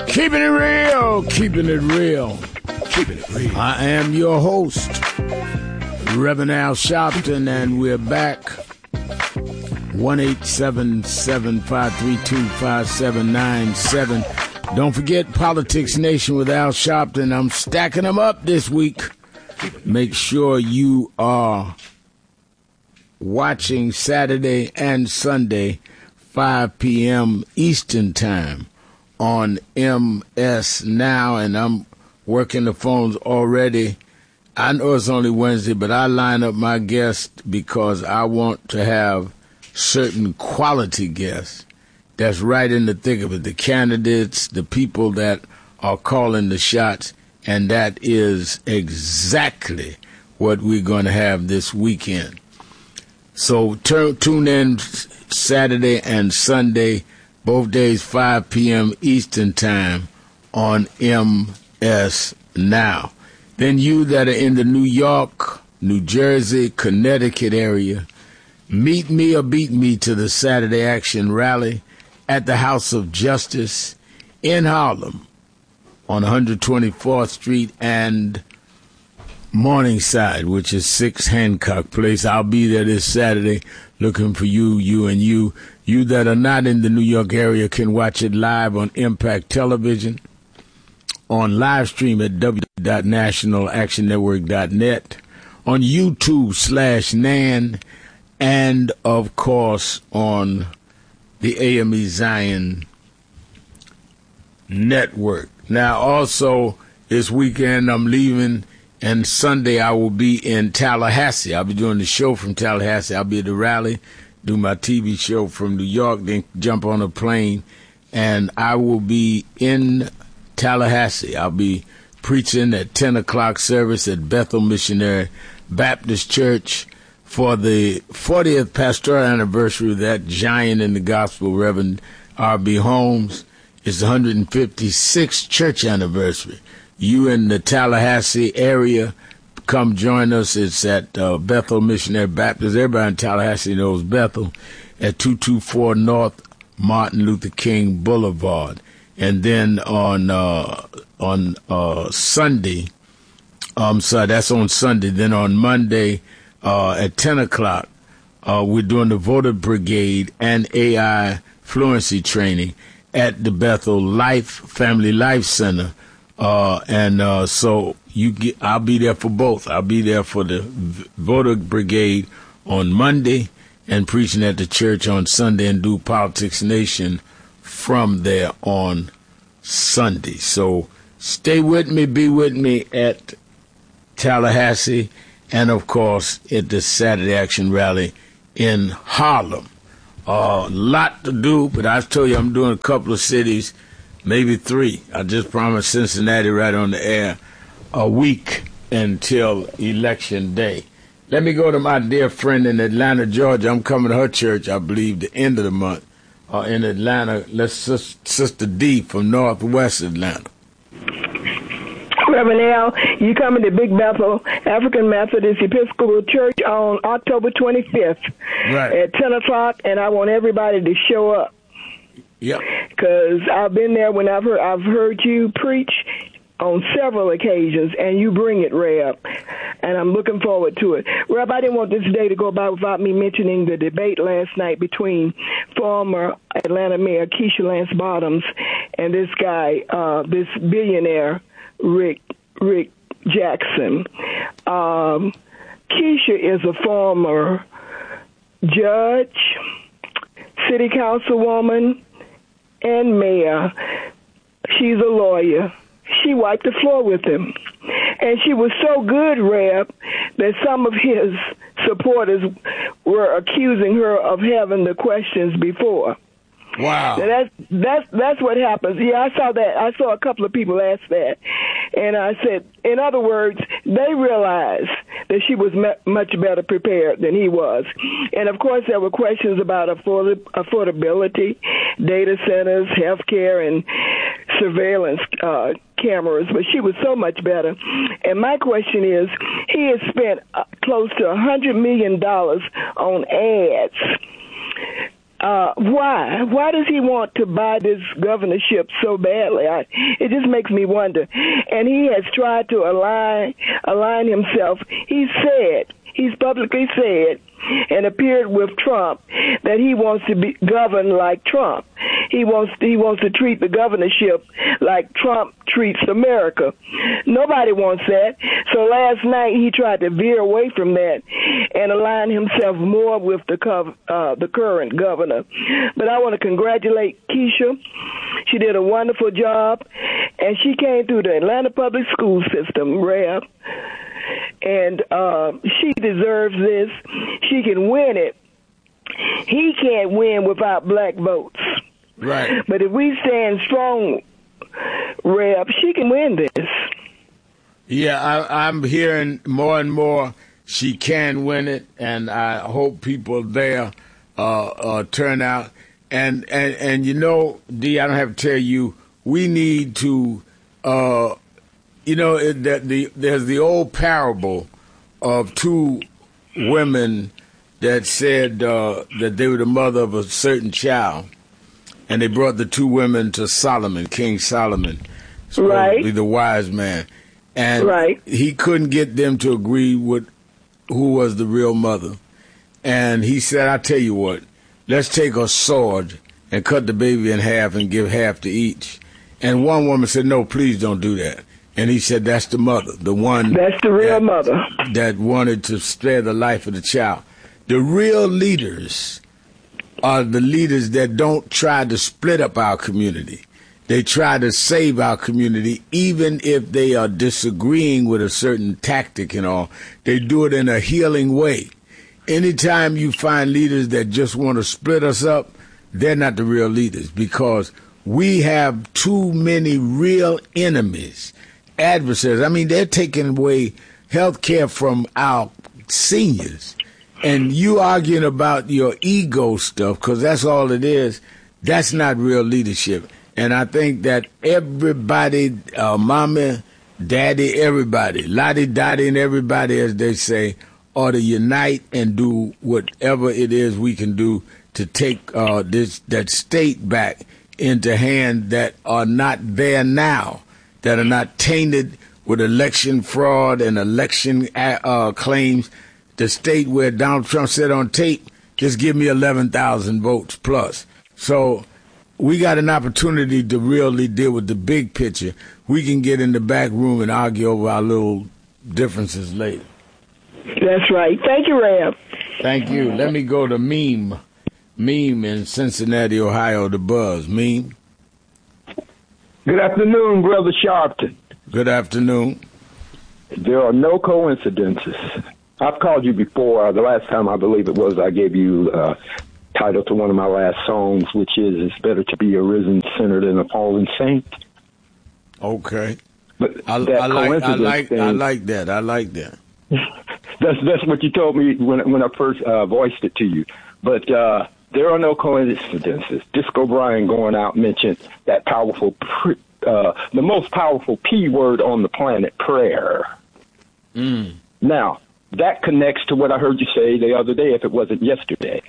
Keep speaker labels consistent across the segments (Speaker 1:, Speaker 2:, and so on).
Speaker 1: Keeping it real, keeping it real, keeping it real. I am your host, Reverend Al Sharpton, and we're back. 1-877-532-5797. Don't forget Politics Nation with Al Sharpton. I'm stacking them up this week. Make sure you are watching Saturday and Sunday, 5 p.m. Eastern Time on MS Now, and I'm working the phones already. I know it's only Wednesday, but I line up my guests because I want to have certain quality guests that's right in the thick of it, the candidates, the people that are calling the shots, and that is exactly what we're going to have this weekend. So tune in Saturday and Sunday, both days, 5 p.m. Eastern Time on MS Now. Then you that are in the New York, New Jersey, Connecticut area, meet me or beat me to the Saturday Action Rally at the House of Justice in Harlem on 124th Street and Morningside, which is 6 Hancock Place. I'll be there this Saturday looking for you and you. You that are not in the New York area can watch it live on Impact Television, on live stream at www.nationalactionnetwork.net, on YouTube/NAN, and, of course, on the AME Zion Network. Now, also, this weekend I'm leaving, and Sunday I will be in Tallahassee. I'll be doing the show from Tallahassee. I'll be at the rally, do my TV show from New York, then jump on a plane, and I will be in Tallahassee. I'll be preaching at 10 o'clock service at Bethel Missionary Baptist Church for the 40th pastoral anniversary of that giant in the gospel, Reverend R.B. Holmes. It's the 156th church anniversary. You in the Tallahassee area, come join us. It's at Bethel Missionary Baptist. Everybody in Tallahassee knows Bethel, at 224 North Martin Luther King Boulevard. And then on Sunday, that's on Sunday. Then on Monday at 10 o'clock, we're doing the Voter Brigade and AI fluency training at the Bethel Family Life Center. So I'll be there for both. I'll be there for the Voter Brigade on Monday and preaching at the church on Sunday, and do Politics Nation from there on Sunday. So stay with me, be with me at Tallahassee, and of course at the Saturday Action Rally in Harlem. Lot to do, but I told you I'm doing a couple of cities, maybe 3. I just promised Cincinnati right on the air, a week until Election Day. Let me go to my dear friend in Atlanta, Georgia. I'm coming to her church, I believe, the end of the month in Atlanta. Sister D from Northwest Atlanta.
Speaker 2: Reverend Al, you coming to Big Bethel African Methodist Episcopal Church on October 25th at 10 o'clock, and I want everybody to show up.
Speaker 1: Yep.
Speaker 2: Because I've been there when I've heard you preach on several occasions, and you bring it, Reb, and I'm looking forward to it. Reb, I didn't want this day to go by without me mentioning the debate last night between former Atlanta Mayor Keisha Lance Bottoms and this guy, this billionaire, Rick Jackson. Keisha is a former judge, city councilwoman, and mayor. She's a lawyer. She wiped the floor with him. And she was so good, Reb, that some of his supporters were accusing her of having the questions before.
Speaker 1: Wow.
Speaker 2: Now that's what happens. Yeah, I saw that. I saw a couple of people ask that. And I said, in other words, they realized that she was much better prepared than he was. And, of course, there were questions about affordability, data centers, healthcare, and surveillance cameras, but she was so much better. And my question is, he has spent close to $100 million on ads Why? Why does he want to buy this governorship so badly? It just makes me wonder. And he has tried to align himself. He's publicly said and appeared with Trump that he wants to be governed like Trump. He wants to treat the governorship like Trump treats America. Nobody wants that. So last night he tried to veer away from that and align himself more with the current governor. But I want to congratulate Keisha. She did a wonderful job, and she came through the Atlanta public school system, Rev. And she deserves this. She can win it. He can't win without black votes.
Speaker 1: Right.
Speaker 2: But if we stand strong, Reb, she can win this.
Speaker 1: Yeah, I'm hearing more and more she can win it, and I hope people there turn out. And you know, Dee, I don't have to tell you, we need to, there's the old parable of two women that said that they were the mother of a certain child. And they brought the two women to Solomon, King Solomon, supposedly the wise man. And he couldn't get them to agree with who was the real mother. And he said, I'll tell you what, let's take a sword and cut the baby in half and give half to each. And one woman said, no, please don't do that. And he said, that's the mother, the one.
Speaker 2: That's the real mother.
Speaker 1: That wanted to spare the life of the child. The real leaders are the leaders that don't try to split up our community. They try to save our community, even if they are disagreeing with a certain tactic and all. They do it in a healing way. Anytime you find leaders that just want to split us up, they're not the real leaders, because we have too many real enemies, adversaries. I mean, they're taking away health care from our seniors. And you arguing about your ego stuff, because that's all it is, that's not real leadership. And I think that everybody, mama, daddy, everybody, lottie, dottie, and everybody, as they say, ought to unite and do whatever it is we can do to take that state back into hands that are not there now, that are not tainted with election fraud and election claims. The state where Donald Trump said on tape, just give me 11,000 votes plus. So we got an opportunity to really deal with the big picture. We can get in the back room and argue over our little differences later.
Speaker 2: That's right. Thank you, Ram.
Speaker 1: Thank you. Let me go to Meme in Cincinnati, Ohio, the Buzz. Meme.
Speaker 3: Good afternoon, Brother Sharpton.
Speaker 1: Good afternoon.
Speaker 3: There are no coincidences. I've called you before. The last time, I believe it was, I gave you title to one of my last songs, which is "It's Better to Be a Risen Sinner Than a Fallen Saint."
Speaker 1: Okay.
Speaker 3: But
Speaker 1: I like that. I like that.
Speaker 3: That's what you told me when I first voiced it to you. But there are no coincidences. Disco Brian going out mentioned that powerful, the most powerful P word on the planet, prayer. Now, that connects to what I heard you say the other day, if it wasn't yesterday.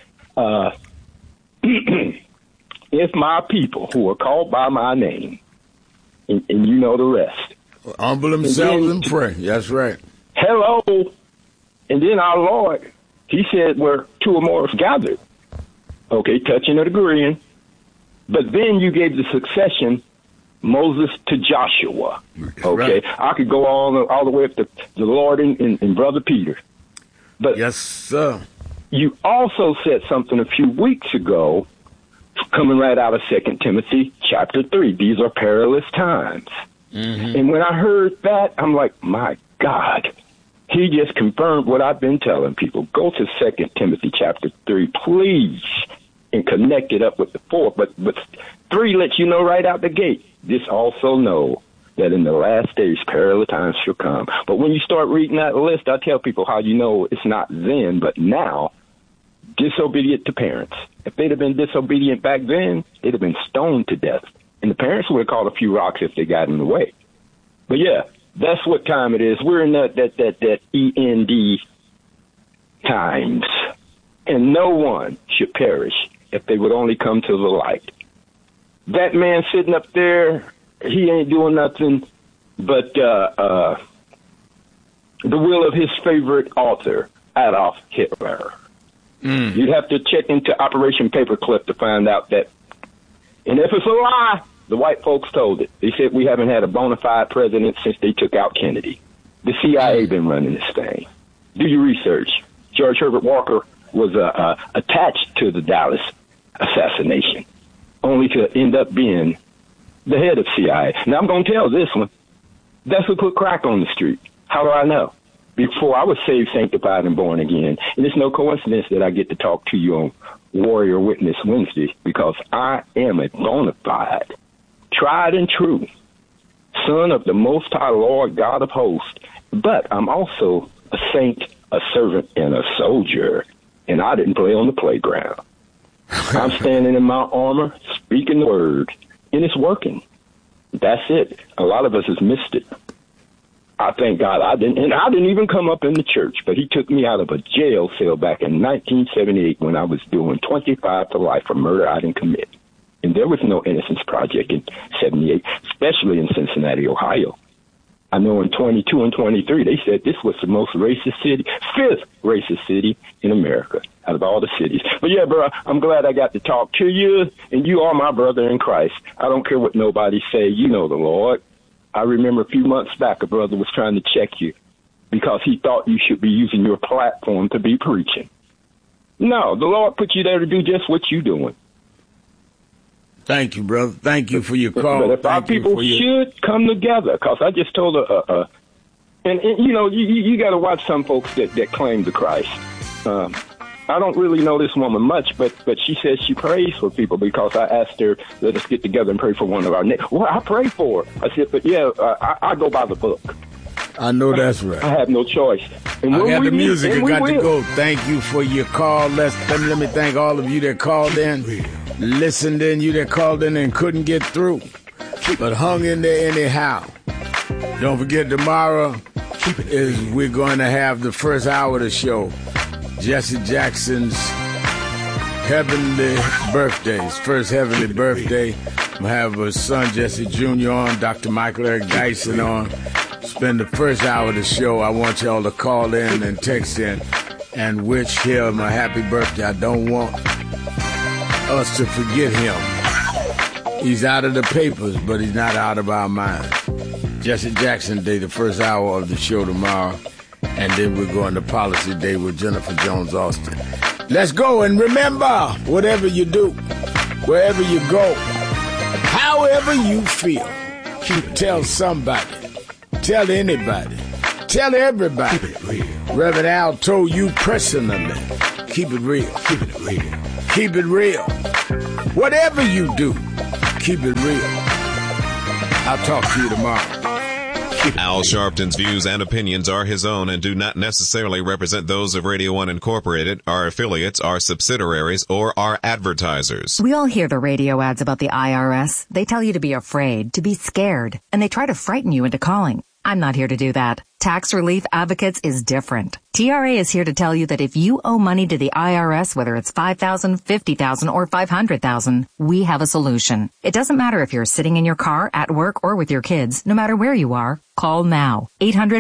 Speaker 3: If my people who are called by my name, and you know the rest,
Speaker 1: humble themselves and pray. That's right.
Speaker 3: Hello. And then our Lord, he said, where two or more is gathered. Okay, touching and agreeing. But then you gave the succession, Moses to Joshua. Okay, right. I could go all the way up to the Lord and Brother Peter. But
Speaker 1: yes, sir.
Speaker 3: You also said something a few weeks ago, coming right out of 2 Timothy chapter 3. These are perilous times. Mm-hmm. And when I heard that, I'm like, my God, he just confirmed what I've been telling people. Go to 2 Timothy chapter 3, please, and connect it up with the 4. But 3 lets you know right out the gate. This also know that in the last days, perilous times shall come. But when you start reading that list, I tell people how you know it's not then, but now. Disobedient to parents. If they'd have been disobedient back then, they'd have been stoned to death. And the parents would have caught a few rocks if they got in the way. But yeah, that's what time it is. We're in that END times. And no one should perish if they would only come to the light. That man sitting up there, he ain't doing nothing but the will of his favorite author, Adolf Hitler. You'd have to check into Operation Paperclip to find out that. And if it's a lie, the white folks told it. They said we haven't had a bona fide president since they took out Kennedy. The CIA been running this thing. Do your research. George Herbert Walker was attached to the Dallas assassination, only to end up being the head of CIA. Now, I'm going to tell this one. That's who put crack on the street. How do I know? Before I was saved, sanctified, and born again. And it's no coincidence that I get to talk to you on Warrior Witness Wednesday, because I am a bona fide, tried and true son of the Most High Lord God of hosts. But I'm also a saint, a servant, and a soldier. And I didn't play on the playground. I'm standing in my armor, speaking the word, and it's working. That's it. A lot of us has missed it. I thank God I didn't even come up in the church, but he took me out of a jail cell back in 1978 when I was doing 25 to life for murder I didn't commit. And there was no Innocence Project in 78, especially in Cincinnati, Ohio. I know in 22 and 23, they said this was the most racist city, fifth racist city in America out of all the cities. But yeah, bro, I'm glad I got to talk to you, and you are my brother in Christ. I don't care what nobody say. You know the Lord. I remember a few months back, a brother was trying to check you because he thought you should be using your platform to be preaching. No, the Lord put you there to do just what you're doing.
Speaker 1: Thank you, brother. Thank you for your call.
Speaker 3: But if our people should come together, because I just told and you know, you got to watch some folks that claim to Christ. I don't really know this woman much, but she says she prays for people, because I asked her, let us get together and pray for one of our neighbors. Well, I pray for her. I said, but yeah, I go by the book.
Speaker 1: I know that's right.
Speaker 3: I have no choice. And
Speaker 1: I got the music. I got to go. Thank you for your call. Let me thank all of you that called in, listened in, you that called in and couldn't get through, but hung in there anyhow. Don't forget, tomorrow we're going to have the first hour of the show. Jesse Jackson's heavenly birthdays, first heavenly birthday. We'll have his son Jesse Jr. on, Dr. Michael Eric Dyson on. Spend the first hour of the show. I want y'all to call in and text in and wish him a happy birthday. I don't want us to forget him. He's out of the papers, but he's not out of our minds. Jesse Jackson Day, the first hour of the show tomorrow. And then we're going to Policy Day with Jennifer Jones Austin. Let's go. And remember, whatever you do, wherever you go, however you feel, tell somebody, tell anybody, tell everybody. Keep it real. Reverend Al told you personally, keep it real. Keep it real. Keep it real. Whatever you do, keep it real. I'll talk to you tomorrow.
Speaker 4: Al Sharpton's views and opinions are his own and do not necessarily represent those of Radio 1 Incorporated, our affiliates, our subsidiaries, or our advertisers.
Speaker 5: We all hear the radio ads about the IRS. They tell you to be afraid, to be scared, and they try to frighten you into calling. I'm not here to do that. Tax Relief Advocates is different. TRA is here to tell you that if you owe money to the IRS, whether it's $5,000, $50,000, or $500,000, we have a solution. It doesn't matter if you're sitting in your car, at work, or with your kids. No matter where you are, call now.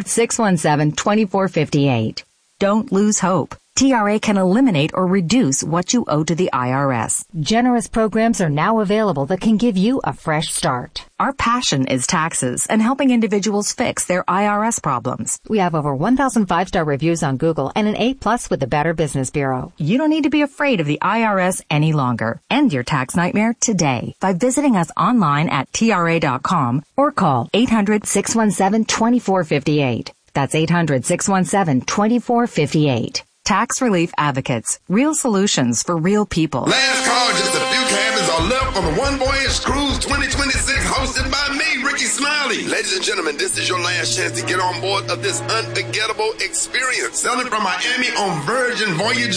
Speaker 5: 800-617-2458. Don't lose hope. TRA can eliminate or reduce what you owe to the IRS.
Speaker 6: Generous programs are now available that can give you a fresh start.
Speaker 5: Our passion is taxes and helping individuals fix their IRS problems.
Speaker 6: We have over 1,000 5-star reviews on Google and an A+ with the Better Business Bureau.
Speaker 5: You don't need to be afraid of the IRS any longer. End your tax nightmare today by visiting us online at TRA.com or call 800-617-2458. That's 800-617-2458. Tax Relief Advocates. Real solutions for real people.
Speaker 7: Last call, just a few cabins are left on the One Voyage Cruise 2026 hosted by me, Ricky Smiley. Ladies and gentlemen, this is your last chance to get on board of this unforgettable experience. Sailing from Miami on Virgin Voyages